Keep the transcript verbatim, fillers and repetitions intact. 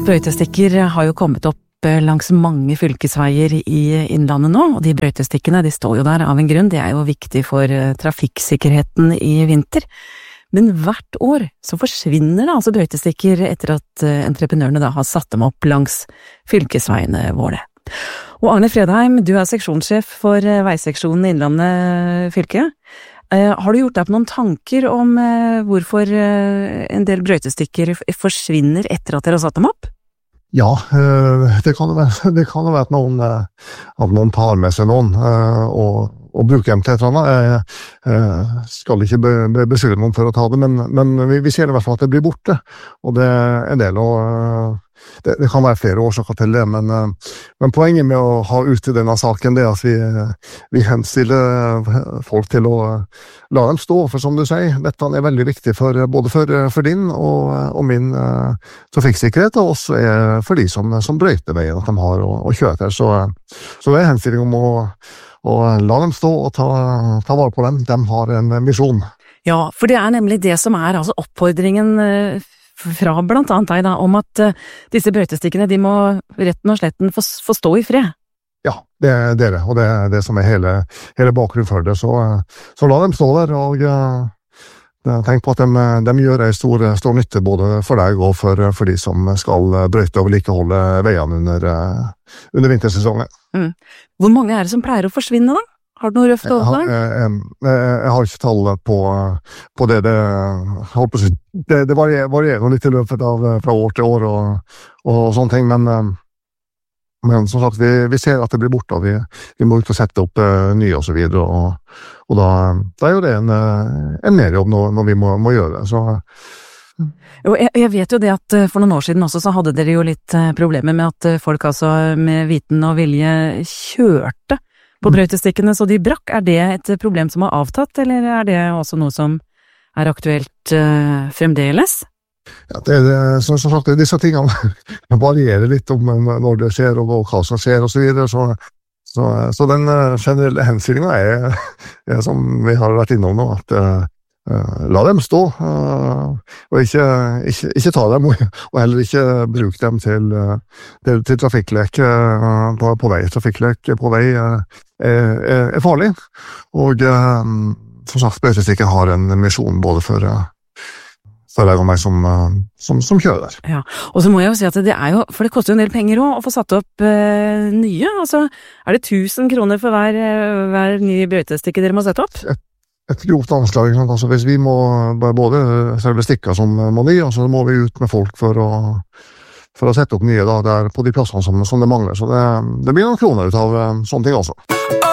Brøytestikker har jo kommet opp langs mange fylkesveier i innlandet nå, og de brøytestikkene de står jo der av en grunn, det er jo viktig for trafikksikkerheten i vinter. Men hvert år så forsvinner det altså brøytestikker etter at entreprenørene da har satt dem opp langs fylkesveiene våre. Og Arne Fredheim, du er seksjonssjef for veiseksjonen Innlandet fylke. Har du gjort deg på noen tanker om hvorfor en del brøytestikker forsvinner etter at dere har satt dem opp? Ja, det kan jo være, det kan jo være at noen, at noen tar med seg noen og, og bruker dem til et eller annet. Jeg skal ikke be, be, beskylde noen for å ta det, men, men vi, vi ser i hvert fall at det blir borte. Og det er en del, og det, det kan være flere årsaker til det, men, men poenget med å ha ute denne saken det er at vi, vi henstiller folk til å la dem stå, for som du sier, dette er veldig viktig for, både for, for din og, og min uh, trafikksikkerhet, og også er for de som, som brøyter veien at de har å, å kjøre til. Så, så det er henstilling om å, å la dem stå og ta, ta vare på dem. De har en misjon. Ja, for det er nemlig det som er altså oppfordringen uh, fra blant annet deg da, om at uh, disse brøytestikkene, de må retten og sletten få, få stå i fred. Ja, det er det, og det er det som er hele, hele bakgrunnen for det. Så, så la dem stå der, og uh, tenk på at de, de gjør en stor, stor nytte både for deg og for, for de som skal brøyte og vedlikeholde veiene under, uh, under vintersesongen. Mm. Hvor mange er det som pleier å forsvinne da? Har du noe røft over det? Jeg, jeg, jeg, jeg har ikke tallet på, på det. Det, på si, det, det varierer litt i løpet av fra år til år og, og sånne ting, men, men som sagt, vi, vi ser at det blir borte, og vi, vi må ut og sette opp uh, nye og så videre, og, og da, da er jo det en, en merjobb når, når vi må, må gjøre det. Så, Jo, jeg, jeg vet jo det at for noen år siden også så hadde dere jo litt problemer med at folk altså med viten og vilje kjørte på brøytestikkene, så de brakk. Er det et problem som har avtatt, eller er det også noe som er aktuelt uh, fremdeles? Ja, det er som sagt, disse tingene varierer litt om når det skjer og hva som skjer og så videre, så, så, så den generelle henstillingen er, er som vi har vært innom nå, at uh, la dem stå, uh, og ikke, ikke, ikke ta dem, og, og heller ikke bruke dem til, til, til trafikklek uh, på, på vei. Trafikklek på vei uh, er, er farlig, og uh, som sagt, brøytestikker har en misjon både for, uh, for deg og meg som, uh, som, som kjører der. Ja, og så må jeg jo si at det er jo, for det koster jo en del penger også, å få satt opp uh, nye, altså er det tusen kroner for hver, hver nye brøytestikke dere må sette opp? Et, et grovt anslag, altså hvis vi må både selve stikka som må nye, og så må vi ut med folk for å, for å sette opp nye da, der på de plassene som, som det mangler, så det, det blir noen kroner ut av sånne ting også.